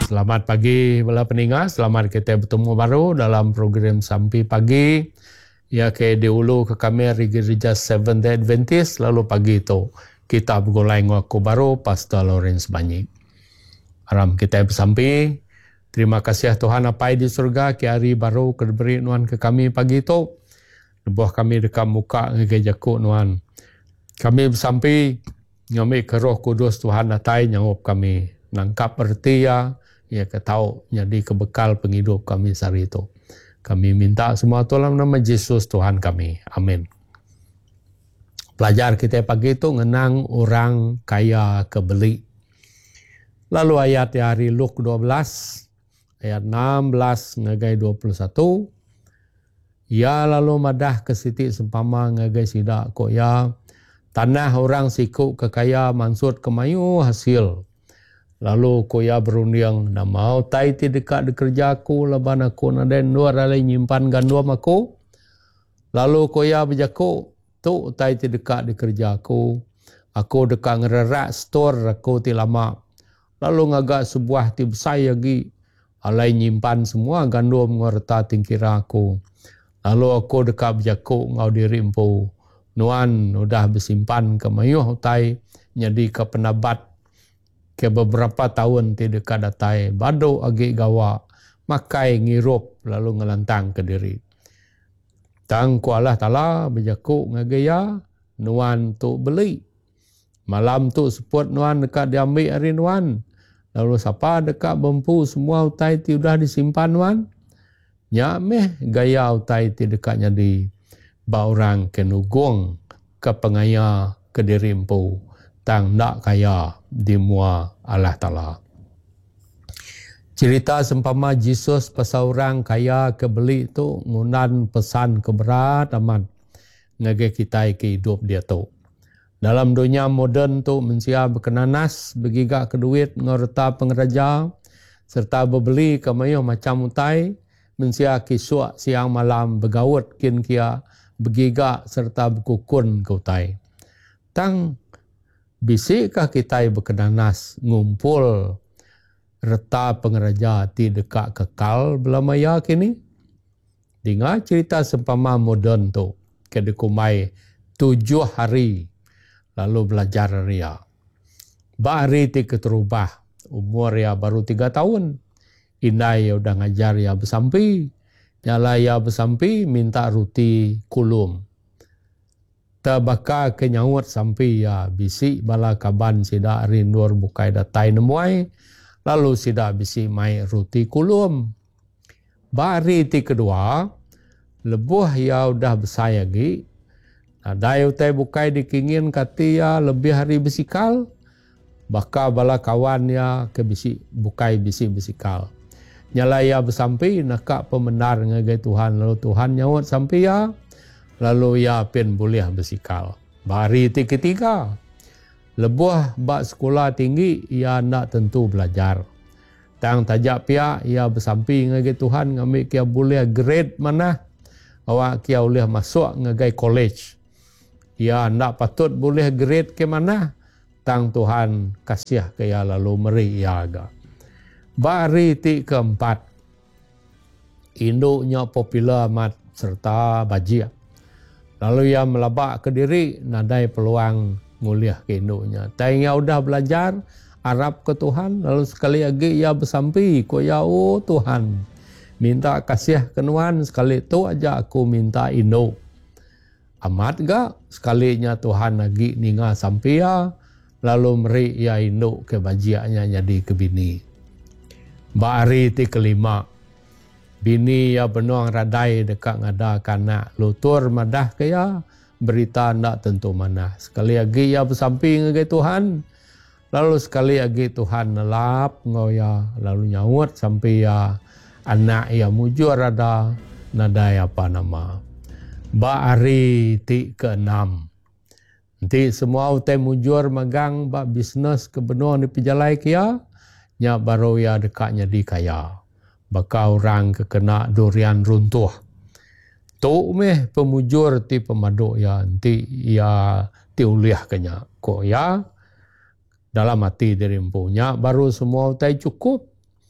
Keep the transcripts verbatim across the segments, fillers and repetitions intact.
Selamat pagi bala pendengar, selamat kita bertemu baru dalam program Sampai Pagi. Ya ke dahulu ke kami Gereja Seventh Day Adventist, lalu pagi itu kita bergulai ngaku baru Pastor Lawrence Banyi. Aram kita bersampai. Terima kasih Tuhan apa di surga, ke hari baru kediberi nuan ke kami pagi itu. Lebuh kami dekat muka ngegejaku nuan. Kami bersampai ngambil ke Roh Kudus Tuhan atai nyangup kami. Nangkap erti ya, ya ketahu jadi kebekal penghidup kami sehari itu. Kami minta semua dalam nama Yesus Tuhan kami. Amin. Pelajar kita pagi itu ngenang orang kaya kebeli. Lalu ayat di hari Luke dua belas, ayat enam belas ngagai dua puluh satu. Ya lalu madah ke siti sempama ngagai sidak kok ya. Tanah orang siku kekaya mansut kemayu hasil. Lalu koya berunding na mau tai ti dekat de kerjaku laban aku naden luar alai nyimpan gandum aku. Lalu koya berjaku tu tai ti dekat de kerjaku. Aku dekat ngererak store aku ti lama. Lalu ngagak sebuah ti besai lagi alai nyimpan semua gandum ngerta tingkira aku. Lalu aku dekat berjaku ngau dirimpu. Nuan udah bersimpan ke mayuh tai jadi ke penabat ke beberapa tahun tidak kadatai bado agi gawa makai ngirup lalu ngelantang ke diri. Tang ku Allah Ta'ala berjaku ngagaya nuan tu beli. Malam tu seput nuan dekat diambil hari nuan. Lalu siapa dekat bempu semua utai ti udah disimpan nuan. Nya meh gaya utai ti dekatnya di ba orang kenugung ke pengaya ke diri empu. Tang nak kaya di mua Allah Ta'ala. Cerita sempama Yesus pasal orang kaya kebeli tu ngunan pesan keberat amat ngage kita ke hidup dia tu. Dalam dunia moden tu mensia berkenanas begigak ke duit ngorta pengeraja serta berbeli kemayu macam utai mensia kisuk siang malam bergaut kin kia begigak serta berkukun ke utai. Tang bisikkah kita berkenanas ngumpul reta pengeraja ti dekat kekal belamaya kini? Dengar cerita sempama moden tu kedekumai tujuh hari lalu belajar ria. Ba hari ti keterubah umur ya baru tiga tahun. Indai ya udah ngajar ya bersampi. Nyala ya bersampi minta ruti kulum. Terbaka kenyawat sampai ya bisi bala kaban sida rindur bukai datai nemuai lalu sida bisi mai ruti kulum. Bari ti kedua lebuh ya udah besar lagi. Ada utai bukai dikingin kati ya lebih hari besikal. Baka bala kawan ya ke bisi bukai bisi besikal. Nyala ya bersampai nakak pemenar ngagai Tuhan lalu Tuhan nyawat sampai ya. Lalu ia pun boleh bersikal. Hari ti ketiga, lebuh bak sekolah tinggi, ia nak tentu belajar. Tang tajak pihak, ia bersampi ngagai Tuhan, ngambil kia boleh grade mana, awak kia boleh masuk ngagai college. Ia nak patut boleh grade ke mana, tang Tuhan kasih ke ia lalu meri ia agak. Hari ti keempat, induknya popular amat serta bajia. Lalu ia melabak ke diri, nadai peluang nguliah ke induknya. Tanya udah belajar, Arab ke Tuhan, lalu sekali lagi ia bersampi, ko ya oh Tuhan, minta kasih kenuan, sekali itu aja aku minta induk. Amat gak? Sekalinya Tuhan lagi ninga sampai ya, lalu meri ia induk ke bajiaknya jadi ke bini. Bari ti kelima, bini ya benuang radai dekat ngada kanak lutur madah kaya berita ndak tentu mana. Sekali lagi ya bersampi ngagai Tuhan. Lalu sekali lagi Tuhan nelap ngoya lalu nyawut sampai ya anak ya mujur ada nadai apa nama. Ba hari ti keenam. Nanti semua utai mujur magang ba bisnes ke benuang di pejalai kia nya baru ya dekatnya di kaya. Baka orang kekena durian runtuh. Tu meh pemujur ti pemaduk ya nanti ya ti uliah kenya. Ko ya dalam hati diri empunya baru semua utai cukup.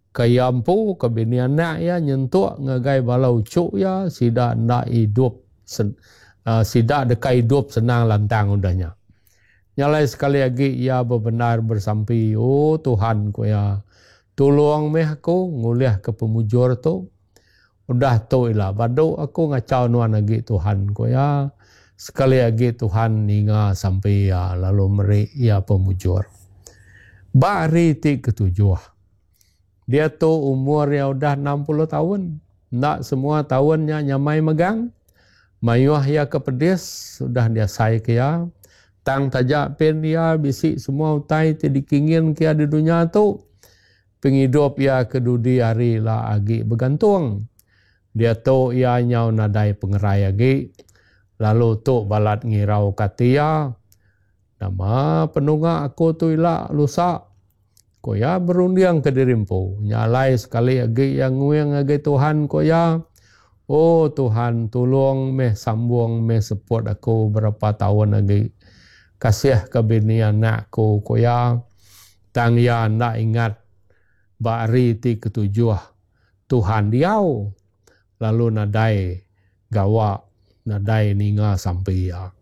kayampu kebini anak ya nyentuk ngagai balau cuk ya sida nak hidup sen, uh, sida dekai hidup senang lantang udahnya. Nyalai sekali lagi ia benar bersampi, oh Tuhan ko ya tolong meh aku nguliah ke pemujur tu. Udah tu ilah badu aku ngacau nuan lagi Tuhan ko ya. Sekali lagi Tuhan ninga sampai ya lalu meri ia pemujur. Bari ti ketujuh. Dia tu umurnya udah enam puluh tahun. Nak semua tahunnya nyamai megang. Mayuah ya ke pedis. Sudah dia say kia. Tang tajak pen dia bisik semua utai ti dikingin kia di dunia tu. Penghidup ya kedudi hari lah agi bergantung. Dia tu ia nyau nadai pengerai agi. Lalu tu balat ngirau katia. Nama penunga aku tu ilah lusa. Ko ya berundiang ke dirimpu. Nyalai sekali lagi yang nguyang lagi Tuhan ko ya. Oh Tuhan tolong meh sambung meh support aku berapa tahun lagi. Kasih ke bini anakku ko ya. Tang ya nak ingat bari ti ketujuh Tuhan diau. Lalu nadai gawa nadai ninga sampai ya.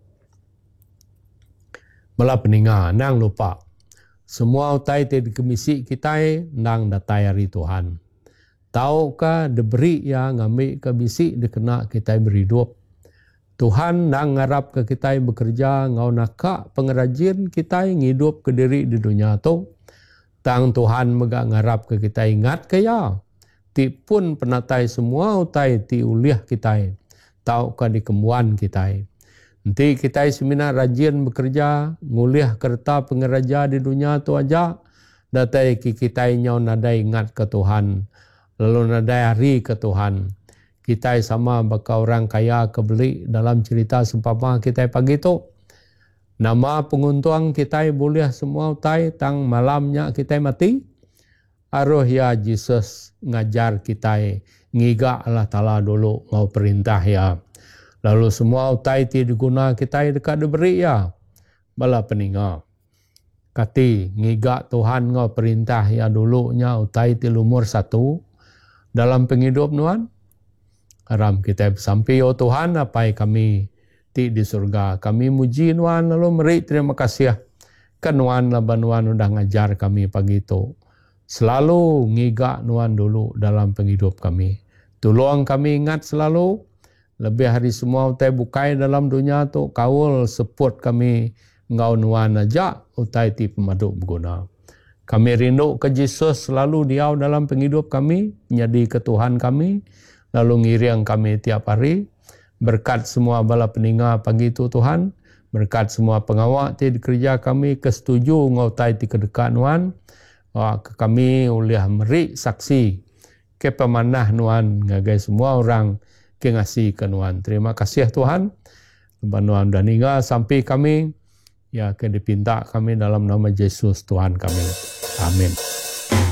Malah peninga nang lupa. Semua utai ti dikemisi kita nang datai hari Tuhan. Tahukah diberi ya ngambil ke bisi dikena kita berhidup. Tuhan nang ngarap ke kita bekerja ngau nakak pengerajin kita ngidup ke diri di dunia tu. Tang Tuhan megak ngarap ke kita ingat ke ya. Ti pun penatai semua utai ti uliah kita. Tahukah dikemuan kita. Nanti kita semina rajin bekerja, nguliah kerta pengeraja di dunia tu aja. Datai kita nyau nadai ingat ke Tuhan. Lalu nadai hari ke Tuhan. Kita sama baka orang kaya kebeli dalam cerita seumpama kita pagi tu. Nama penguntuang kita boleh semua utai tang malamnya kita mati. Aruh ya Jesus ngajar kita ngiga Allah Ta'ala dulu mau perintah ya. Lalu semua utai ti diguna kita dekat diberi ya. Bala peninga. Kati ngiga Tuhan ngau perintah ya dulunya utai ti lumur satu. Dalam penghidup nuan. Haram kita sampai oh Tuhan apa kami ti di surga. Kami muji nuan lalu meri terima kasih. Kan nuan laban nuan udah ngajar kami pagi itu. Selalu ngiga nuan dulu dalam penghidup kami. Tolong kami ingat selalu. Lebih hari semua utai bukai dalam dunia tu kawal support kami ngau nuan aja utai ti pemaduk berguna. Kami rindu ke Yesus selalu diau dalam penghidup kami, jadi ke Tuhan kami, lalu ngiring kami tiap hari. Berkat semua bala peninga pagi itu Tuhan, berkat semua pengawak ti di kerja kami kesetuju ngau utai ti kedekat nuan. Ke kami uliah meri saksi ke pemanah nuan ngagai semua orang ke ngasih ke nuan. Terima kasih Tuhan. Nuan dan hingga sampai kami ya ke dipinta kami dalam nama Yesus Tuhan kami. Amin.